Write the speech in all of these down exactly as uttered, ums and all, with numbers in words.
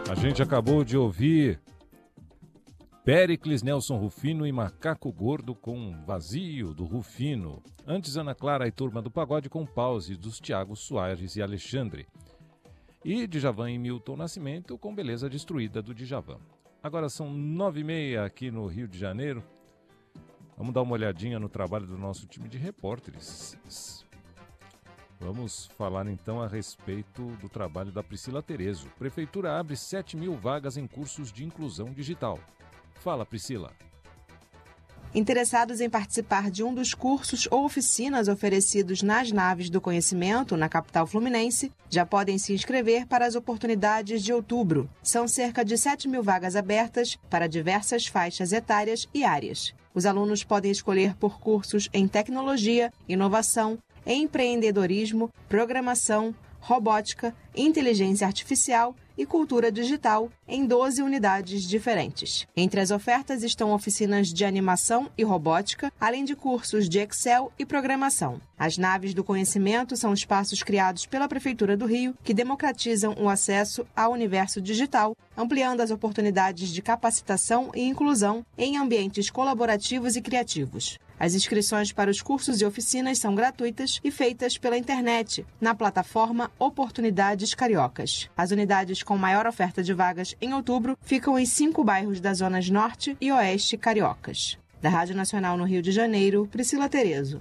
A gente acabou de ouvir Péricles, Nelson Rufino e Macaco Gordo com Vazio, do Rufino. Antes, Ana Clara e Turma do Pagode com Pause, dos Thiago Soares e Alexandre. E Djavan e Milton Nascimento com Beleza Destruída, do Djavan. Agora são nove e meia aqui no Rio de Janeiro. Vamos dar uma olhadinha no trabalho do nosso time de repórteres. Vamos falar então a respeito do trabalho da Priscila Terezo. Prefeitura abre sete mil vagas em cursos de inclusão digital. Fala, Priscila. Interessados em participar de um dos cursos ou oficinas oferecidos nas Naves do Conhecimento, na capital fluminense, já podem se inscrever para as oportunidades de outubro. São cerca de sete mil vagas abertas para diversas faixas etárias e áreas. Os alunos podem escolher por cursos em tecnologia, inovação, empreendedorismo, programação, robótica, inteligência artificial e cultura digital em doze unidades diferentes. Entre as ofertas estão oficinas de animação e robótica, além de cursos de Excel e programação. As Naves do Conhecimento são espaços criados pela Prefeitura do Rio que democratizam o acesso ao universo digital, ampliando as oportunidades de capacitação e inclusão em ambientes colaborativos e criativos. As inscrições para os cursos e oficinas são gratuitas e feitas pela internet, na plataforma Oportunidades Cariocas. As unidades com maior oferta de vagas em outubro ficam em cinco bairros das zonas Norte e Oeste cariocas. Da Rádio Nacional no Rio de Janeiro, Priscila Terezo.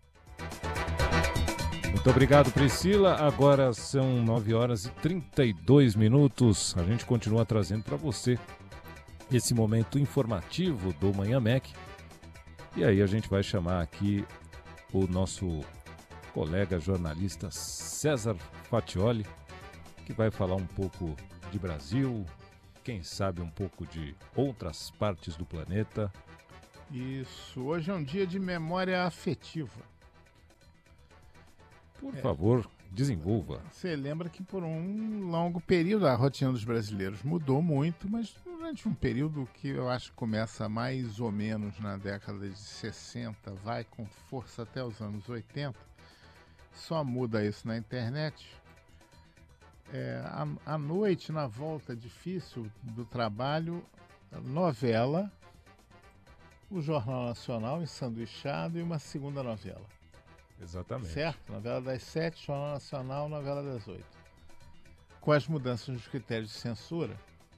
Muito obrigado, Priscila. Agora são nove horas e trinta e dois minutos. A gente continua trazendo para você esse momento informativo do Manhã M E C. E aí a gente vai chamar aqui o nosso colega jornalista César Fatioli, que vai falar um pouco de Brasil, quem sabe um pouco de outras partes do planeta. Isso, hoje é um dia de memória afetiva. Por é. favor, desenvolva. Você lembra que por um longo período a rotina dos brasileiros mudou muito, mas durante um período que eu acho que começa mais ou menos na década de sessenta, vai com força até os anos oitenta, só muda isso na internet. É, à noite, na volta difícil do trabalho, novela, o Jornal Nacional ensanduichado e uma segunda novela. Exatamente. Certo? Novela das sete, Jornal Nacional, novela das oito. Com as mudanças nos critérios de censura,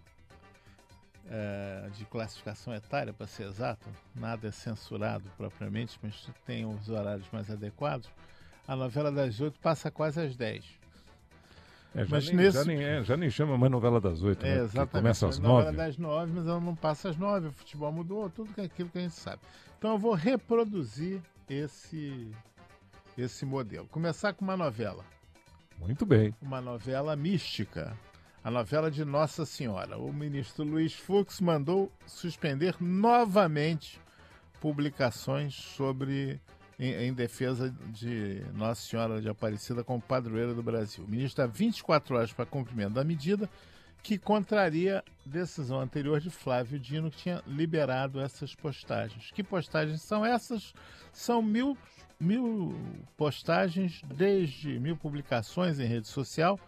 é, de classificação etária, para ser exato, nada é censurado propriamente, mas tem os horários mais adequados, a novela das oito passa quase às dez. É, já, mas nem, nesse... já, nem, é, já nem chama mais novela das oito, é, né? exatamente. Começa às novela nove. das nove, mas ela não passa às nove, o futebol mudou, tudo que é aquilo que a gente sabe. Então eu vou reproduzir esse, esse modelo. Começar com uma novela. Muito bem. Uma novela mística. A novela de Nossa Senhora. O ministro Luiz Fux mandou suspender novamente publicações sobre em, em defesa de Nossa Senhora de Aparecida como padroeira do Brasil. O ministro dá vinte e quatro horas para cumprimento da medida, que contraria decisão anterior de Flávio Dino, que tinha liberado essas postagens. Que postagens são essas? São mil, mil postagens, desde mil publicações em rede social,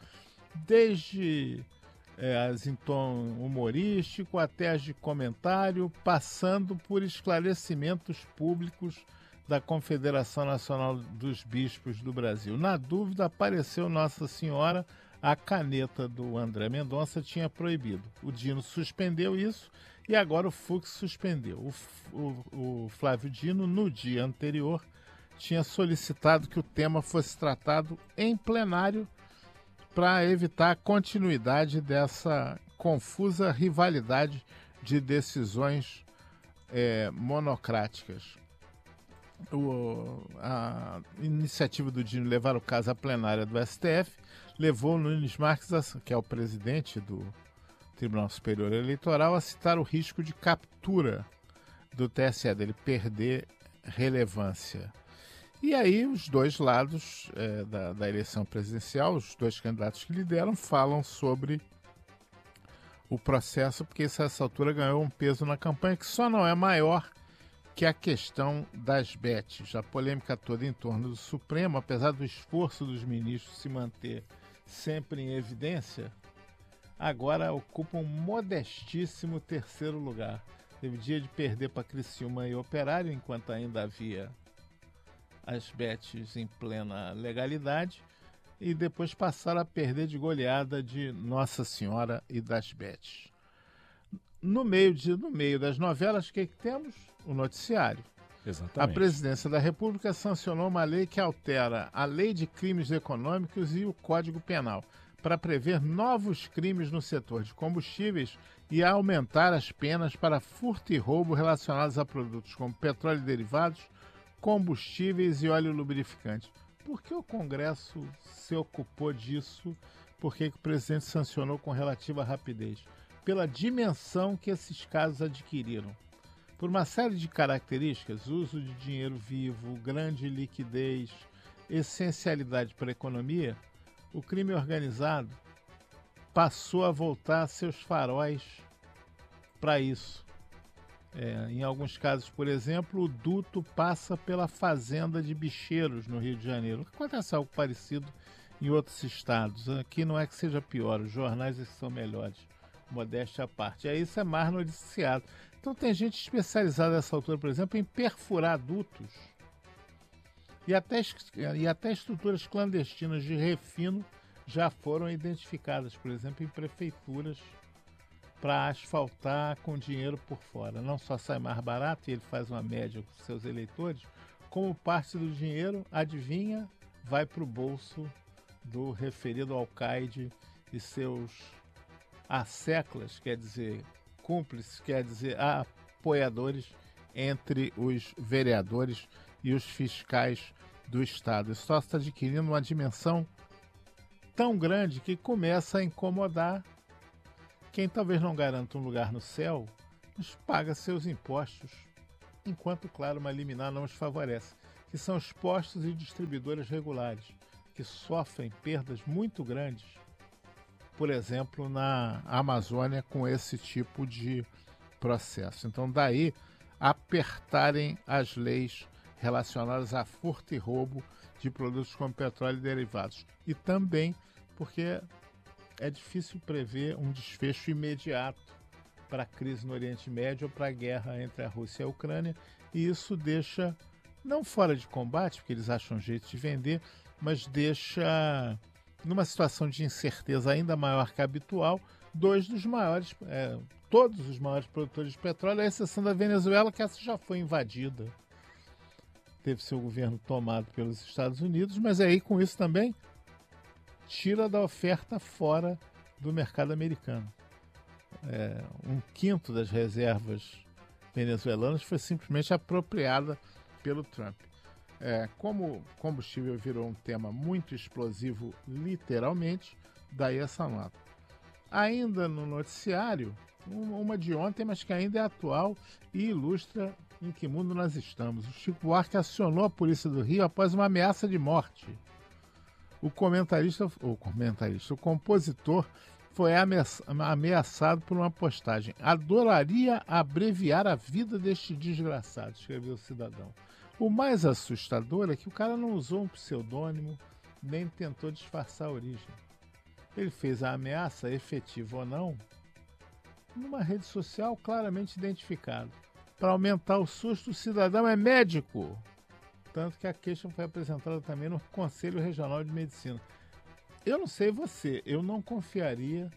desde é, as em tom humorístico até as de comentário, passando por esclarecimentos públicos da Confederação Nacional dos Bispos do Brasil. Na dúvida, apareceu Nossa Senhora, a caneta do André Mendonça tinha proibido. O Dino suspendeu isso e agora o Fux suspendeu. O, o, o Flávio Dino, no dia anterior, tinha solicitado que o tema fosse tratado em plenário para evitar a continuidade dessa confusa rivalidade de decisões é, monocráticas. O, a iniciativa do Dino levar o caso à plenária do S T F levou o Nunes Marques, a, que é o presidente do Tribunal Superior Eleitoral, a citar o risco de captura do T S E, dele perder relevância. E aí os dois lados é, da, da eleição presidencial, os dois candidatos que lideram, falam sobre o processo, porque isso, a essa altura ganhou um peso na campanha que só não é maior que a questão das bets. A polêmica toda em torno do Supremo, apesar do esforço dos ministros se manter sempre em evidência, agora ocupa um modestíssimo terceiro lugar. Teve dia de perder para Criciúma e Operário, enquanto ainda havia as bets em plena legalidade, e depois passaram a perder de goleada de Nossa Senhora e das bets. No meio, de, no meio das novelas, o que, que temos? O noticiário. Exatamente. A Presidência da República sancionou uma lei que altera a Lei de Crimes Econômicos e o Código Penal para prever novos crimes no setor de combustíveis e aumentar as penas para furto e roubo relacionados a produtos como petróleo e derivados, combustíveis e óleo lubrificante. Por que o Congresso se ocupou disso? Por que o presidente sancionou com relativa rapidez? Pela dimensão que esses casos adquiriram. Por uma série de características, uso de dinheiro vivo, grande liquidez, essencialidade para a economia, o crime organizado passou a voltar seus faróis para isso. É, em alguns casos, por exemplo, o duto passa pela fazenda de Bicheiros, no Rio de Janeiro. Acontece algo parecido em outros estados. Aqui não é que seja pior, os jornais é que são melhores, modéstia à parte. Aí isso é mais noticiado. Então tem gente especializada nessa altura, por exemplo, em perfurar dutos e até, e até estruturas clandestinas de refino já foram identificadas, por exemplo, em prefeituras, para asfaltar com dinheiro por fora. Não só sai mais barato e ele faz uma média com seus eleitores, como parte do dinheiro, adivinha, vai para o bolso do referido alcaide e seus asseclas, quer dizer, cúmplices, quer dizer, apoiadores entre os vereadores e os fiscais do Estado. Isso só está adquirindo uma dimensão tão grande que começa a incomodar quem talvez não garanta um lugar no céu, mas paga seus impostos, enquanto, claro, uma liminar não os favorece, que são os postos e distribuidoras regulares, que sofrem perdas muito grandes, por exemplo, na Amazônia, com esse tipo de processo. Então, daí, apertarem as leis relacionadas a furto e roubo de produtos como petróleo e derivados. E também porque é difícil prever um desfecho imediato para a crise no Oriente Médio ou para a guerra entre a Rússia e a Ucrânia, e isso deixa, não fora de combate, porque eles acham jeito de vender, mas deixa numa situação de incerteza ainda maior que a habitual, dois dos maiores, é, todos os maiores produtores de petróleo, à exceção da Venezuela, que essa já foi invadida. Teve seu governo tomado pelos Estados Unidos, mas aí com isso também tira da oferta fora do mercado americano. É, um quinto das reservas venezuelanas foi simplesmente apropriada pelo Trump. É, como combustível virou um tema muito explosivo, literalmente, daí essa nota. Ainda no noticiário, uma de ontem, mas que ainda é atual e ilustra em que mundo nós estamos. O Chico Buarque acionou a polícia do Rio após uma ameaça de morte. O comentarista, o comentarista, o compositor foi ameaçado por uma postagem. Adoraria abreviar a vida deste desgraçado, escreveu o cidadão. O mais assustador é que o cara não usou um pseudônimo, nem tentou disfarçar a origem. Ele fez a ameaça, efetiva ou não, numa rede social claramente identificada. Para aumentar o susto, o cidadão é médico. Tanto que a queixa foi apresentada também no Conselho Regional de Medicina. Eu não sei você, eu não confiaria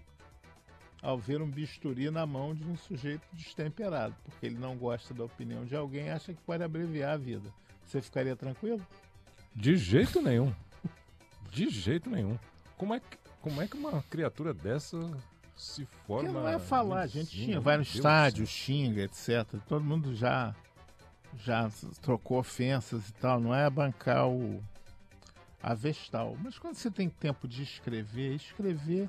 ao ver um bisturi na mão de um sujeito destemperado, porque ele não gosta da opinião de alguém e acha que pode abreviar a vida. Você ficaria tranquilo? De jeito nenhum. De jeito nenhum. Como é que, como é que uma criatura dessa se forma? Porque não é falar, a gente xinga, vai no estádio, xinga, etcétera. Todo mundo já, já trocou ofensas e tal, não é bancar o a vestal. Mas quando você tem tempo de escrever, escrever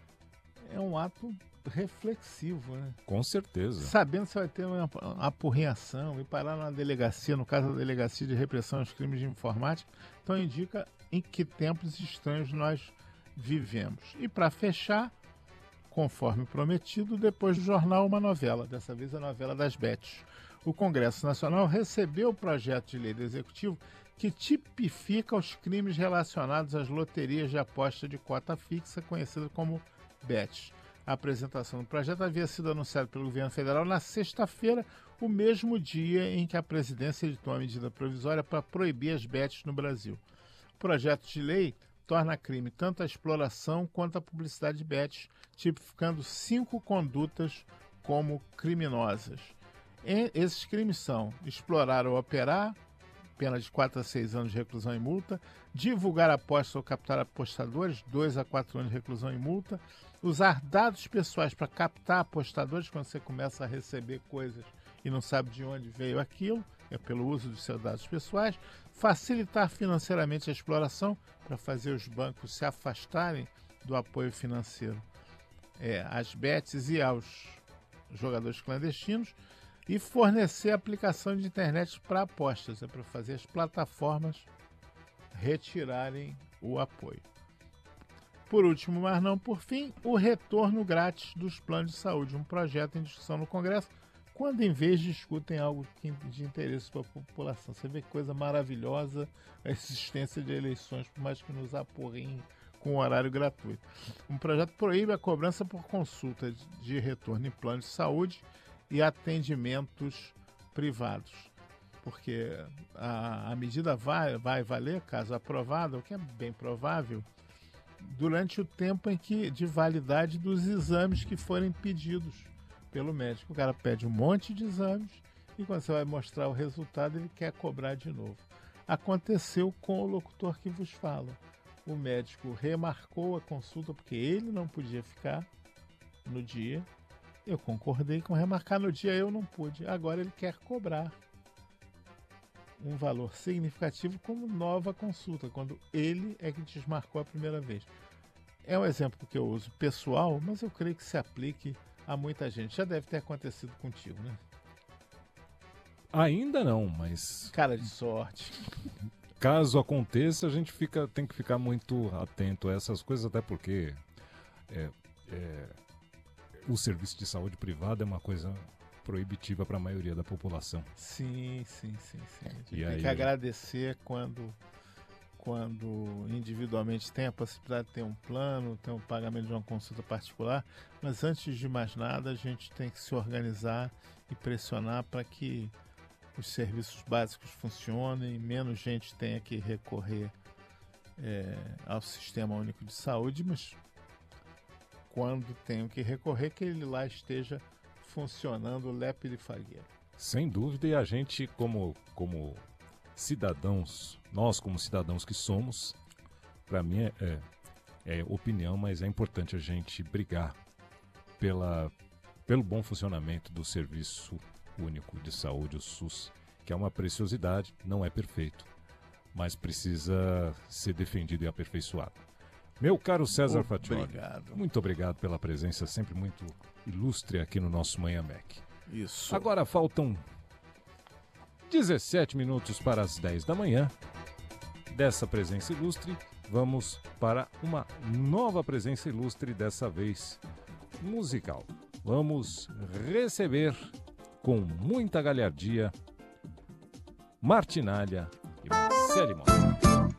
é um ato reflexivo, né? Com certeza. Sabendo que você vai ter uma apurrinhação e parar na delegacia, no caso da Delegacia de Repressão aos Crimes de Informática, então indica em que tempos estranhos nós vivemos. E para fechar, conforme prometido, depois do jornal, uma novela, dessa vez a novela das Bets. O Congresso Nacional recebeu o projeto de lei do Executivo que tipifica os crimes relacionados às loterias de aposta de cota fixa, conhecidas como bets. A apresentação do projeto havia sido anunciada pelo governo federal na sexta-feira, o mesmo dia em que a presidência editou a medida provisória para proibir as bets no Brasil. O projeto de lei torna crime tanto a exploração quanto a publicidade de bets, tipificando cinco condutas como criminosas. E esses crimes são explorar ou operar, pena de quatro a seis anos de reclusão e multa, divulgar apostas ou captar apostadores, dois a quatro anos de reclusão e multa, usar dados pessoais para captar apostadores, quando você começa a receber coisas e não sabe de onde veio aquilo, é pelo uso dos seus dados pessoais, facilitar financeiramente a exploração, para fazer os bancos se afastarem do apoio financeiro é, às bets e aos jogadores clandestinos, e fornecer aplicação de internet para apostas, é para fazer as plataformas retirarem o apoio. Por último, mas não por fim, o retorno grátis dos planos de saúde, um projeto em discussão no Congresso, quando em vez discutem algo de interesse para a população. Você vê que coisa maravilhosa a existência de eleições, por mais que nos aporriem com horário gratuito. Um projeto proíbe a cobrança por consulta de retorno em plano de saúde e atendimentos privados, porque a, a medida vai, vai valer, caso aprovada, o que é bem provável, durante o tempo em que, de validade dos exames que forem pedidos pelo médico. O cara pede um monte de exames e quando você vai mostrar o resultado, ele quer cobrar de novo. Aconteceu com o locutor que vos fala. O médico remarcou a consulta porque ele não podia ficar no dia. Eu concordei com remarcar no dia, eu não pude. Agora ele quer cobrar um valor significativo como nova consulta, quando ele é que desmarcou a primeira vez. É um exemplo que eu uso pessoal, mas eu creio que se aplique a muita gente. Já deve ter acontecido contigo, né? Ainda não, mas... Cara de sorte. Caso aconteça, a gente fica, tem que ficar muito atento a essas coisas, até porque é, é, o serviço de saúde privada é uma coisa proibitiva para a maioria da população. Sim, sim, sim, sim. A gente E tem aí... que agradecer quando, quando individualmente tem a possibilidade de ter um plano, ter um pagamento de uma consulta particular, mas antes de mais nada a gente tem que se organizar e pressionar para que os serviços básicos funcionem, menos gente tenha que recorrer é, ao Sistema Único de Saúde, mas quando tenham que recorrer, que ele lá esteja funcionando lépido e fagueiro. Sem dúvida, e a gente como, como cidadãos, nós como cidadãos que somos, para mim é, é, é opinião, mas é importante a gente brigar pela, pelo bom funcionamento do Serviço Único de Saúde, o SUS, que é uma preciosidade, não é perfeito, mas precisa ser defendido e aperfeiçoado. Meu caro César Fatioli, Obrigado. muito obrigado pela presença sempre muito ilustre aqui no nosso Manhã Mac. Isso. Agora faltam dezessete minutos para as dez da manhã. Dessa presença ilustre, vamos para uma nova presença ilustre, dessa vez musical. Vamos receber com muita galhardia Martinália e Marcele Mota.